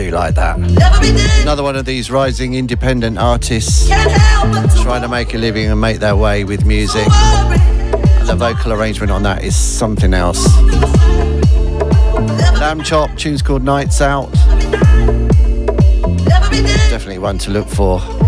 really like that. Another one of these rising independent artists trying to make a living and make their way with music. And the vocal arrangement on that is something else. Lamb Chop, tune's called Nights Out. Definitely one to look for.